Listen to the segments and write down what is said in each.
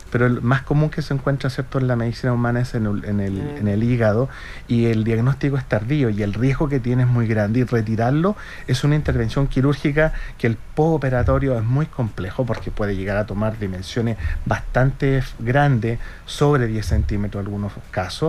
pero el más común que se encuentra, ¿cierto?, en la medicina humana es en el hígado, y el diagnóstico es tardío y el riesgo que tiene es muy grande, y retirarlo es una intervención quirúrgica que el postoperatorio es muy complejo porque puede llegar a tomar dimensiones bastante grandes, sobre 10 centímetros en algunos casos.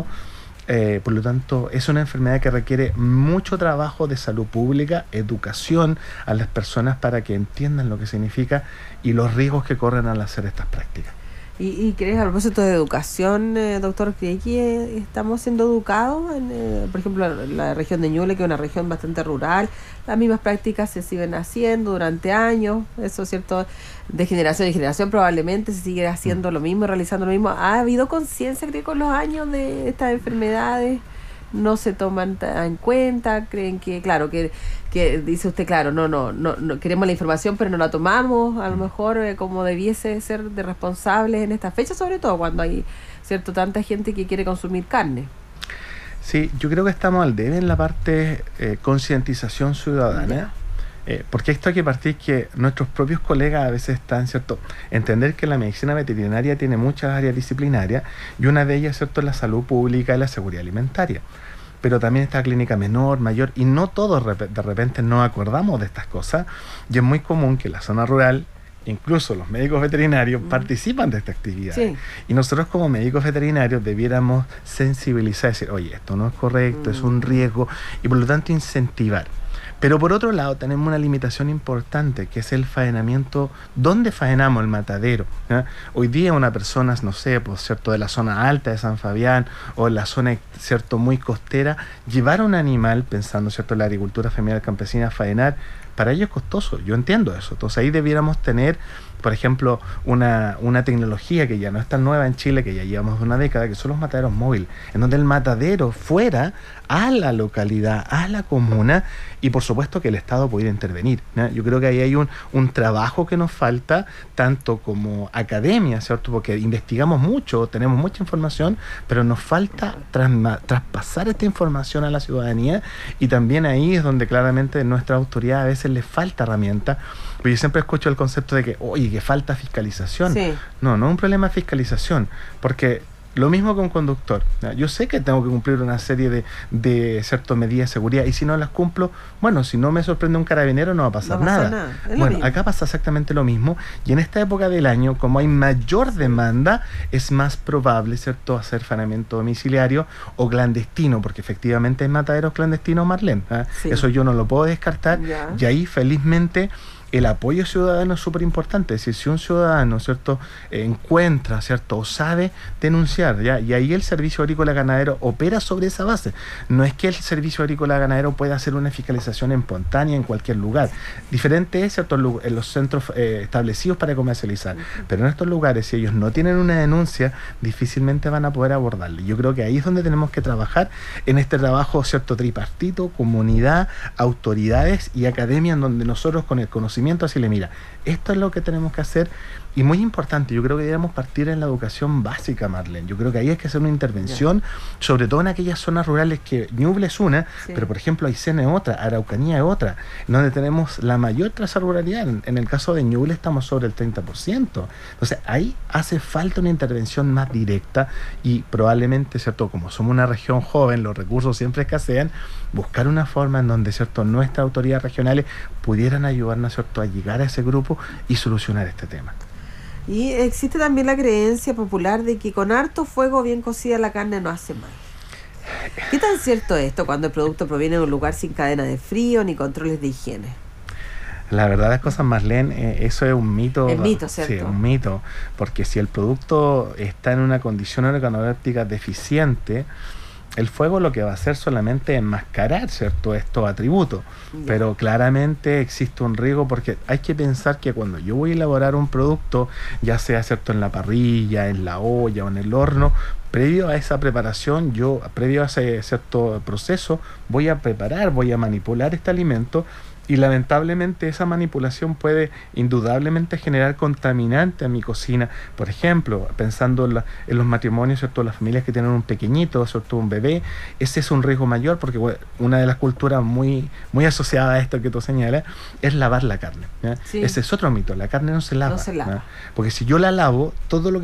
Por lo tanto, es una enfermedad que requiere mucho trabajo de salud pública, educación a las personas para que entiendan lo que significa y los riesgos que corren al hacer estas prácticas. ¿Y crees, a propósito de educación, doctor, crees que estamos siendo educados, por ejemplo, en la región de Ñuble, que es una región bastante rural? Las mismas prácticas se siguen haciendo durante años, eso es cierto, de generación en generación probablemente se sigue haciendo lo mismo, realizando lo mismo. ¿Ha habido conciencia, creo, con los años de estas enfermedades? ¿No se toman en cuenta? ¿Creen que, claro, que dice usted, claro, no queremos la información, pero no la tomamos, a lo mejor como debiese ser de responsables en esta fecha, sobre todo cuando hay, cierto, tanta gente que quiere consumir carne? Sí, yo creo que estamos al debe en la parte concientización ciudadana. Porque esto hay que partir que nuestros propios colegas a veces están, ¿cierto?, entender que la medicina veterinaria tiene muchas áreas disciplinarias, y una de ellas, ¿cierto?, es la salud pública y la seguridad alimentaria. Pero también está clínica menor, mayor, y no todos de repente nos acordamos de estas cosas, y es muy común que en la zona rural, incluso los médicos veterinarios participan de esta actividad. Sí. Y nosotros como médicos veterinarios debiéramos sensibilizar, decir, oye, esto no es correcto, es un riesgo, y por lo tanto incentivar. Pero por otro lado tenemos una limitación importante, que es el faenamiento. ¿Dónde faenamos el matadero? Hoy día una persona, no sé, pues, ¿cierto?, de la zona alta de San Fabián o en la zona, ¿cierto?, muy costera, llevar un animal, pensando, ¿cierto?, en la agricultura familiar campesina, a faenar, para ellos es costoso. Yo entiendo eso. Entonces ahí debiéramos tener, por ejemplo, una tecnología que ya no es tan nueva en Chile, que ya llevamos una década, que son los mataderos móviles, en donde el matadero fuera a la localidad, a la comuna, y por supuesto que el Estado pudiera intervenir, ¿no? Yo creo que ahí hay un trabajo que nos falta, tanto como academia, ¿cierto?, porque investigamos mucho, tenemos mucha información, pero nos falta traspasar esta información a la ciudadanía, y también ahí es donde claramente nuestra autoridad a veces les falta herramientas. Pero yo siempre escucho el concepto de que, oye, que falta fiscalización. Sí. No es un problema de fiscalización, porque lo mismo con un conductor. Yo sé que tengo que cumplir una serie de ciertas medidas de seguridad, y si no las cumplo, bueno, si no me sorprende un carabinero no va a pasar nada. Bueno, acá pasa exactamente lo mismo, y en esta época del año, como hay mayor demanda, es más probable, ¿cierto?, hacer faenamiento domiciliario o clandestino, porque efectivamente hay mataderos clandestinos, Marlene. Sí. Eso yo no lo puedo descartar, y ahí felizmente el apoyo ciudadano es súper importante. Es decir, si un ciudadano, ¿cierto?, encuentra, ¿cierto?, o sabe denunciar, ¿ya?, y ahí el Servicio Agrícola Ganadero opera sobre esa base. No es que el Servicio Agrícola Ganadero pueda hacer una fiscalización espontánea en cualquier lugar. Diferente es, ¿cierto?, en los centros establecidos para comercializar. Pero en estos lugares, si ellos no tienen una denuncia, difícilmente van a poder abordarlo. Yo creo que ahí es donde tenemos que trabajar, en este trabajo, ¿cierto?, tripartito, comunidad, autoridades y academia, en donde nosotros con el conocimiento así mira, esto es lo que tenemos que hacer. Y muy importante, yo creo que deberíamos partir en la educación básica, Marlene. Yo creo que ahí hay que hacer una intervención, sobre todo en aquellas zonas rurales, que Ñuble es una, pero por ejemplo Aysén es otra, Araucanía es otra, donde tenemos la mayor tasa de ruralidad. En el caso de Ñuble estamos sobre el 30%. Entonces ahí hace falta una intervención más directa, y probablemente, ¿cierto?, como somos una región joven, los recursos siempre escasean, buscar una forma en donde, ¿cierto?, nuestras autoridades regionales pudieran ayudarnos, ¿cierto?, a llegar a ese grupo y solucionar este tema. Y existe también la creencia popular de que con harto fuego bien cocida la carne no hace mal. ¿Qué tan cierto es esto cuando el producto proviene de un lugar sin cadena de frío ni controles de higiene? La verdad es cosas, Marlene, eso es un mito. Es mito, ¿cierto? Sí, un mito, porque si el producto está en una condición organoléptica deficiente, el fuego lo que va a hacer solamente es enmascarar, ¿cierto?, estos atributos. Pero claramente existe un riesgo, porque hay que pensar que cuando yo voy a elaborar un producto, ya sea, ¿cierto?, en la parrilla, en la olla o en el horno, previo a esa preparación, previo a ese cierto proceso, voy a manipular este alimento, y lamentablemente esa manipulación puede indudablemente generar contaminante a mi cocina. Por ejemplo, pensando en los matrimonios, ¿cierto?, las familias que tienen un pequeñito, ¿cierto?, un bebé, ese es un riesgo mayor, porque una de las culturas muy, muy asociadas a esto que tú señalas es lavar la carne, ¿ya? Sí. Ese es otro mito, la carne no se lava, no se lava. Porque si yo la lavo, todo lo que